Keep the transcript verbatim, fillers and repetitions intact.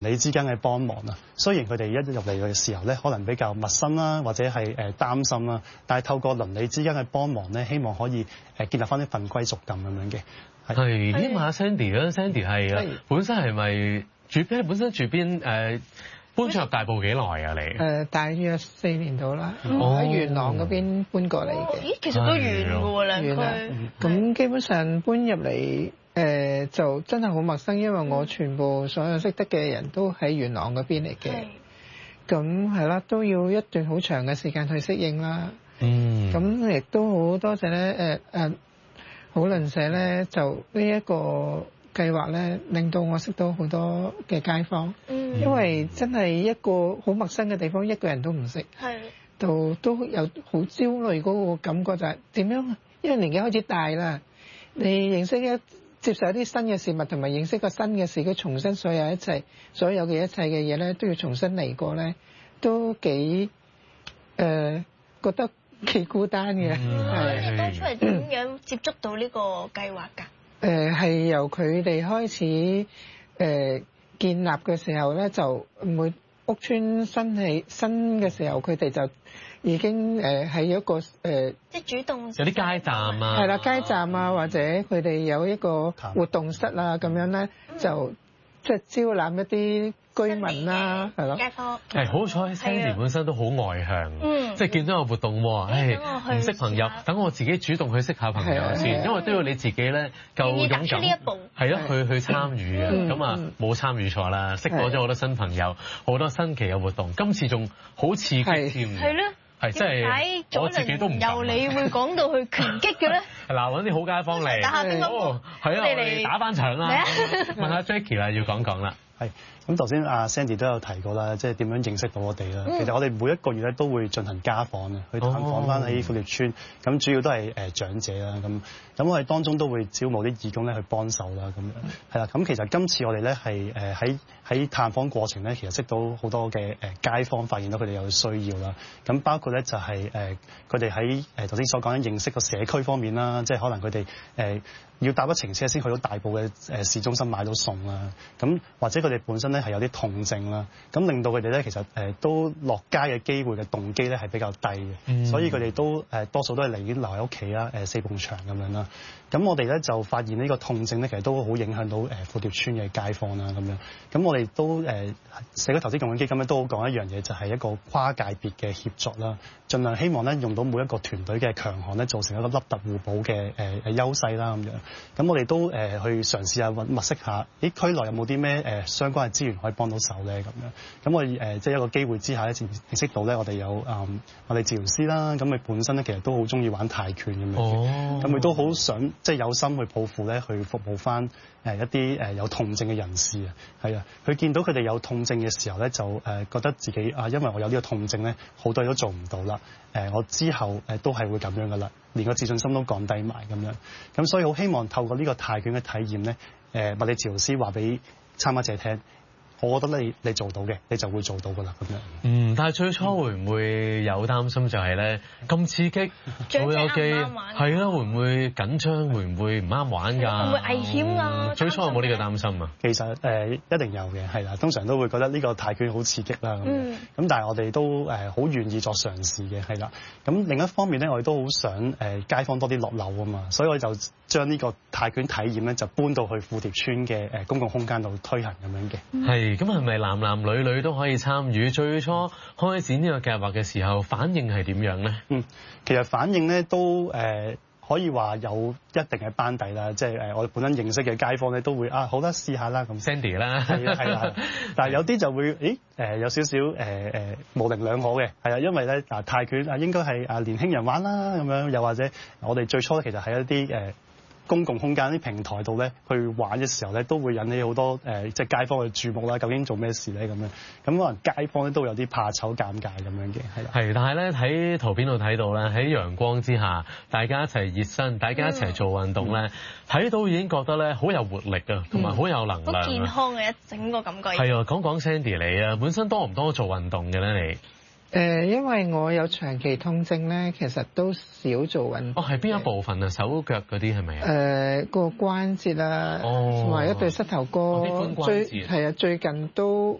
你之間嘅幫忙啊，雖然佢哋一入嚟嘅時候咧，可能比較陌生啦，或者係誒擔心啦，但係透過鄰里之間嘅幫忙咧，希望可以誒建立翻一份歸屬感咁樣嘅。 係，呢問下 Sandy 啦 ，Sandy 係啊，本身係咪住邊？本身住邊？誒、呃，搬咗入大埔幾耐啊？你誒、 呃，大約四年到啦，喺元朗嗰邊搬過嚟嘅。 咦，其實都遠㗎喎，兩區。 咁基本上搬入嚟。誒、呃、就真係好陌生，因為我全部所有識得嘅人都喺元朗嗰邊嚟嘅，咁係啦，都要一段好長嘅時間去適應啦。嗯，咁亦都好多謝咧，誒誒好鄰舍咧，就呢一個計劃咧，令到我識到好多嘅街坊。嗯，因為真係一個好陌生嘅地方，一個人都唔識，係，就都有好焦慮嗰個感覺，就係點樣？因為年紀開始大啦，你認識一接受一啲新嘅事物，同埋認識個新嘅事，佢重新所有一切，所有嘅一切嘅嘢咧，都要重新嚟過咧，都幾誒、呃、覺得幾孤單嘅。 係，你當初係點樣接觸到呢個計劃㗎？ 誒係、呃、由佢哋開始誒、呃、建立嘅時候咧，就每屋邨新起新嘅時候，佢哋就已經誒係一個誒，呃、 即係主動有啲街站啊， 係啦，街站啊，或者佢哋有一個活動室啊，咁樣咧就即係招攬一啲居民啦，係咯。街坊係好彩 Sandy 本身都好外向，嗯，即係見到有活動喎，誒唔識朋友，等我自己主動去識下朋友先，因為都要你自己咧夠勇敢，係咯，去去參與啊，咁啊冇參與錯啦，識咗咗好多新朋友，好多新奇嘅活動，今次仲好刺激添， 係咯。係， 即係我自己都唔由你會講到去拳擊嘅咧？ 係嗱，揾啲好街坊嚟， 打下乒乓波， 係啊，我哋打翻場啦。問下 Jackie 啦，要講講啦。 係，咁頭先阿 Sandy 都有提過啦，即係點樣認識到我哋啦。其實我哋每一個月咧都會進行家訪啊，去探訪翻喺富蝶村。咁主要都係誒長者啦，咁咁我哋當中都會招募啲義工咧去幫手啦，咁樣係啦。咁其實今次我哋咧係誒喺喺探訪過程咧，其實識到好多嘅誒街坊，發現到佢哋有需要啦。咁包括咧就係誒佢哋喺誒頭先所講嘅認識個社區方面啦，即係可能佢哋誒要搭一程車先去到大埔嘅誒市中心買到餸啦。咁或者佢哋本身咧係有啲痛症啦，咁令到佢哋咧其實誒都落街嘅機會嘅動機咧係比較低嘅，嗯、所以佢哋都誒多數都係寧願留喺屋企啦，誒四埲牆咁樣啦。咁我哋咧就發現呢個痛症咧其實都好影響到誒富蝶村嘅街坊啦咁樣。咁我哋都誒社區投資共享基金咧都好講一樣嘢，就係一個跨界別嘅協作啦，盡量希望咧用到每一個團隊嘅強項咧，造成一個凹凸互補嘅誒誒優勢啦咁樣。咁我哋都誒去嘗試下物物色下，咦區內有冇啲咩誒相關嘅資源可以幫到手咧咁樣。咁我哋誒即係一個機會之下咧，認認識到咧我哋有誒、嗯、我哋治療師啦，咁佢本身咧其實都好中意玩泰拳咁樣，咁佢、哦、都好想即係、就是、有心去抱負咧去服務翻誒一啲誒有痛症嘅人士啊，係啊，佢見到佢哋有痛症嘅時候咧，就誒覺得自己啊，因為我有呢個痛症咧，好多嘢都做唔到啦。誒，我之後誒都係會咁樣噶啦，連個自信心都降低埋咁樣。咁所以好希望透過呢個泰拳嘅體驗咧，誒物理治療師話俾參加者聽。我覺得你你做到嘅，你就會做到噶啦咁樣。嗯， 但係最初會唔會有擔心就係咧咁刺激，老友記係啦，會唔會緊張？會唔會唔啱玩㗎？ 會唔會危險啊？ 最初有冇呢個擔心啊？ 其實誒、呃、一定有嘅，係啦。通常都會覺得呢個泰拳好刺激啦咁。咁、嗯、但係我哋都誒好願意作嘗試嘅，係啦。咁另一方面咧，我哋都好想誒街坊多啲落樓啊嘛，所以我就將呢個泰拳體驗咧就搬到去富蝶村嘅誒公共空間度推行咁樣嘅。係。 咁係咪男男女女都可以參與？最初開展呢個計劃嘅時候，反應係點樣咧？ 嗯，其實反應咧都誒、呃、可以話有一定嘅班底啦，即係誒我哋本身認識嘅街坊咧都會啊好啦試下啦咁。 Sandy 啦， 係啊係啦，但係有啲就會誒誒、呃、有少少誒誒模棱兩可嘅，係啊，因為咧嗱泰拳啊應該係啊年輕人玩啦咁樣，又或者我哋最初其實係一啲誒。呃公共空間啲平台度咧，去玩嘅時候咧，都會引起好多誒、呃，即係街坊嘅注目啦。究竟做咩事咧？咁樣咁可能街坊咧都有啲怕醜、尷尬咁樣嘅，係啦。 係，但係咧喺圖片度睇到咧，喺陽光之下，大家一齊熱身，大家一齊做運動咧，睇、嗯、到已經覺得咧好有活力啊，同埋好有能量、嗯、 健康嘅一整個感覺。 係啊，講講 Sandy 你啊，本身多唔多做運動嘅咧？你？ 誒、呃，因為我有長期痛症咧，其實都少做運動。 哦，係邊一部分啊？手腳嗰啲係咪啊？誒、 呃，個關節啊，同埋、哦、一對膝頭哥。 哦、啲髖關節。 最係啊，最近都